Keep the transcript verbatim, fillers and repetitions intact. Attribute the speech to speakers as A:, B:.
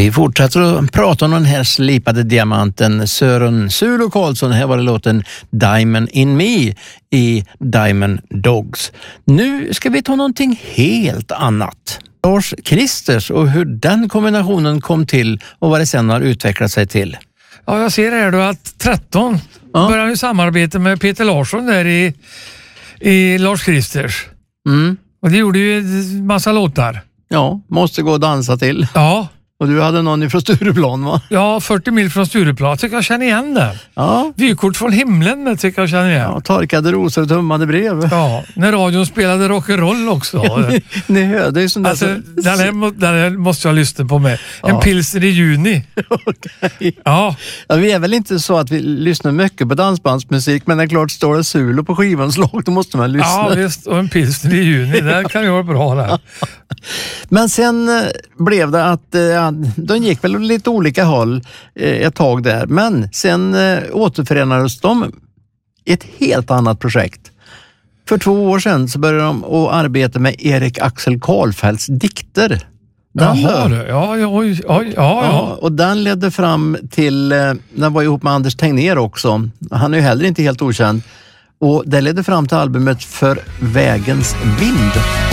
A: Vi fortsätter att prata om den här slipade diamanten Sören Sulo Karlsson. Här var det låten Diamond in Me i Diamond Dogs. Nu ska vi ta någonting helt annat. Lars Kristers och hur den kombinationen kom till och vad det sen har utvecklat sig till.
B: Ja, jag ser här då att tretton ja. började ju samarbeta med Peter Larsson där i, i Lars Kristers.
A: Mm.
B: Och det gjorde ju en massa låtar.
A: Ja, måste gå och dansa till.
B: Ja.
A: Och du hade någon ifrån Stureplan, va?
B: Ja, fyrtio mil från Stureplan. Tycker jag känner igen det.
A: Ja.
B: Vykort från himlen med tycker jag känner igen.
A: Ja, torkade rosor och tummade brev.
B: Ja, när radion spelade rock'n'roll också.
A: ni, ni hörde ju sån där...
B: Alltså,
A: så...
B: den, här, den här måste jag lyssna på med. En
A: ja.
B: pilsner i juni.
A: Okay.
B: Ja.
A: Ja. Vi är väl inte så att vi lyssnar mycket på dansbandsmusik, men det är klart, står det Sulo på skivans lag, då måste man lyssna.
B: Ja, visst. Och en pilsner i juni, det kan ju vara bra där.
A: Men sen blev det att ja, de gick väl lite olika håll ett tag där. Men sen återförenades de i ett helt annat projekt. För två år sedan så började de att arbeta med Erik Axel Karlfeldts dikter. Den
B: Jaha, det. Ja, ja, ja, ja, ja.
A: Och den ledde fram till, den var ihop med Anders Tegnér också. Han är ju heller inte helt okänd. Och det ledde fram till albumet För vägens vind.